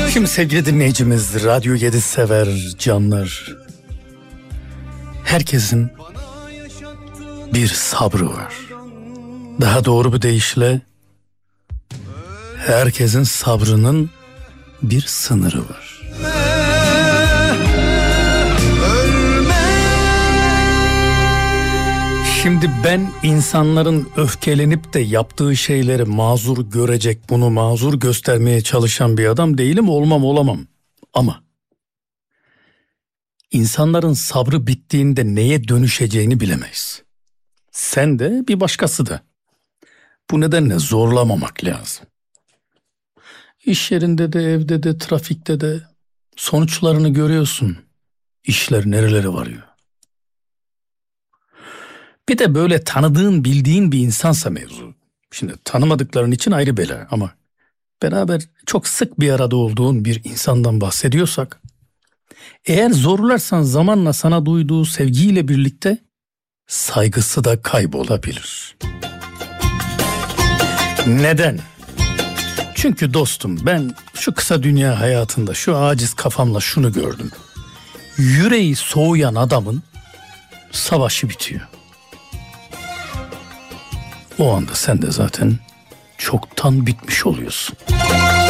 Şimdi sevgili dinleyicimiz, Radyo 7 sever canlar, herkesin bir sabrı var. Daha doğru bir deyişle, herkesin sabrının bir sınırı var. Şimdi ben insanların öfkelenip de yaptığı şeyleri mazur görecek, bunu mazur göstermeye çalışan bir adam değilim, olamam. Ama insanların sabrı bittiğinde neye dönüşeceğini bilemeyiz. Sen de bir başkası da. Bu nedenle zorlamamak lazım. İş yerinde de, evde de, trafikte de sonuçlarını görüyorsun. İşler nerelere varıyor. Bir de böyle tanıdığın, bildiğin bir insansa mevzu. Şimdi tanımadıkların için ayrı bela ama beraber çok sık bir arada olduğun bir insandan bahsediyorsak, eğer zorlarsan zamanla sana duyduğu sevgiyle birlikte saygısı da kaybolabilir. Neden? Çünkü dostum, ben şu kısa dünya hayatında şu aciz kafamla şunu gördüm. Yüreği soğuyan adamın savaşı bitiyor. O anda sen de zaten çoktan bitmiş oluyorsun.